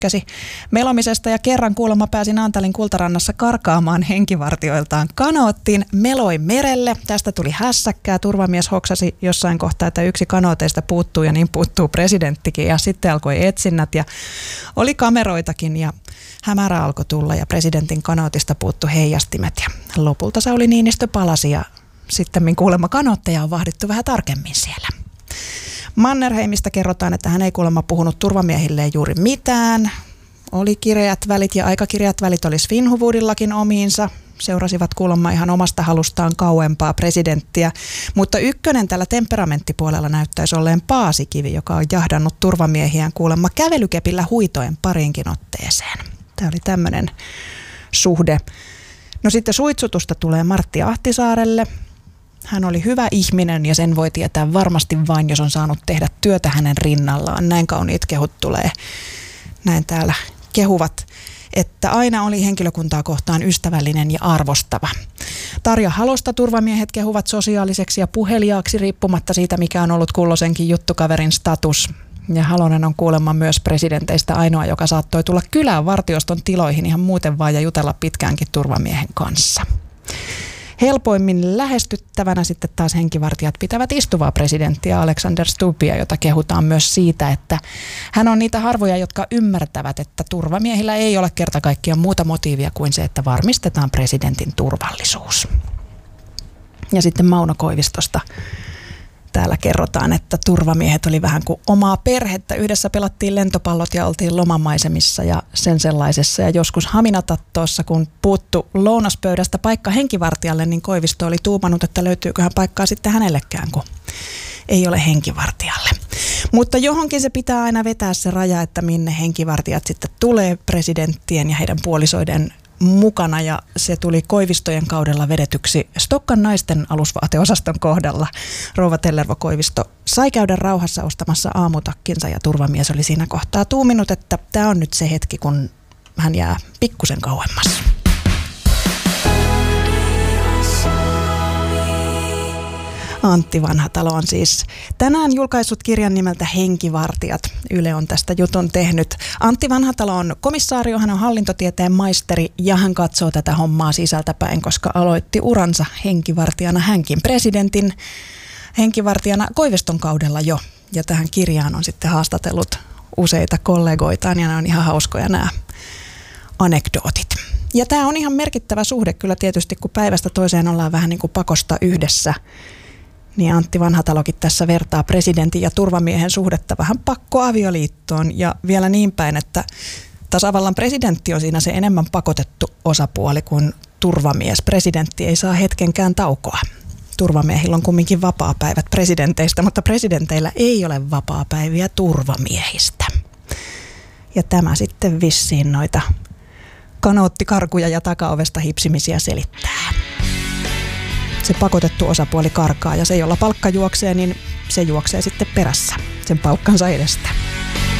tykkäsi melomisesta ja kerran kuulemma pääsi Naantalin Kultarannassa karkaamaan henkivartioiltaan kanoottiin, meloi merelle. Tästä tuli hässäkkää. Turvamies hoksasi jossain kohtaa, että yksi kanooteista puuttuu ja niin puuttuu presidenttikin ja sitten alkoi etsinnät ja oli kameroitakin ja hämärä alkoi tulla ja presidentin kanootista puuttui heijastimet ja lopulta Sauli Niinistö palasi ja sitten kuulemma kanootteja on vahdittu vähän tarkemmin siellä. Mannerheimista kerrotaan, että hän ei kuulemma puhunut turvamiehilleen juuri mitään. Oli kireät välit ja aika kireät välit oli Svinhuvudillakin omiinsa. Seurasivat kuulemma ihan omasta halustaan kauempaa presidenttiä. Mutta ykkönen tällä temperamenttipuolella näyttäisi olleen Paasikivi, joka on jahdannut turvamiehiään kuulemma kävelykepillä huitoen pariinkin otteeseen. Tämä oli tämmöinen suhde. No sitten suitsutusta tulee Martti Ahtisaarelle. Hän oli hyvä ihminen ja sen voi tietää varmasti vain, jos on saanut tehdä työtä hänen rinnallaan. Näin kauniit kehut tulee. Näin täällä kehuvat, että aina oli henkilökuntaa kohtaan ystävällinen ja arvostava. Tarja Halosta turvamiehet kehuvat sosiaaliseksi ja puheliaaksi riippumatta siitä, mikä on ollut kulloisenkin juttukaverin status. Ja Halonen on kuulemma myös presidenteistä ainoa, joka saattoi tulla kylään vartioston tiloihin ihan muuten vaan ja jutella pitkäänkin turvamiehen kanssa. Helpoimmin lähestyttävänä sitten taas henkivartijat pitävät istuvaa presidenttiä Alexander Stubbia, jota kehutaan myös siitä, että hän on niitä harvoja, jotka ymmärtävät, että turvamiehillä ei ole kerta kaikkiaan muuta motiivia kuin se, että varmistetaan presidentin turvallisuus. Ja sitten Mauno Koivistosta täällä kerrotaan, että turvamiehet oli vähän kuin omaa perhettä. Yhdessä pelattiin lentopallot ja oltiin lomamaisemissa ja sen sellaisessa. Ja joskus Haminatattoossa, kun puuttu lounaspöydästä paikka henkivartijalle, niin Koivisto oli tuumannut, että löytyyköhän paikkaa sitten hänellekään, kun ei ole henkivartijalle. Mutta johonkin se pitää aina vetää se raja, että minne henkivartijat sitten tulee presidenttien ja heidän puolisoiden mukana, ja se tuli Koivistojen kaudella vedetyksi Stokkan naisten alusvaateosaston kohdalla. Rouva Tellervo Koivisto sai käydä rauhassa ostamassa aamutakkinsa ja turvamies oli siinä kohtaa tuuminut, että tämä on nyt se hetki, kun hän jää pikkusen kauemmas. Antti Vanhatalo on siis tänään julkaissut kirjan nimeltä Henkivartijat. Yle on tästä jutun tehnyt. Antti Vanhatalo on komissaario, hän on hallintotieteen maisteri ja hän katsoo tätä hommaa sisältäpäin, koska aloitti uransa henkivartijana hänkin presidentin henkivartijana Koiviston kaudella jo. Ja tähän kirjaan on sitten haastatellut useita kollegoitaan ja nämä on ihan hauskoja nämä anekdootit. Ja tämä on ihan merkittävä suhde kyllä tietysti, kun päivästä toiseen ollaan vähän niin kuin pakosta yhdessä. Niin Antti Vanhatalokin tässä vertaa presidentin ja turvamiehen suhdetta vähän pakkoavioliittoon ja vielä niin päin, että tasavallan presidentti on siinä se enemmän pakotettu osapuoli kuin turvamies. Presidentti ei saa hetkenkään taukoa. Turvamiehillä on kumminkin vapaapäivät presidenteistä, mutta presidenteillä ei ole vapaapäiviä turvamiehistä. Ja tämä sitten vissiin noita kanoottikarkuja ja takaovesta hipsimisiä selittää. Se pakotettu osapuoli karkaa ja se, jolla palkka juoksee, niin se juoksee sitten perässä sen palkkansa edestä.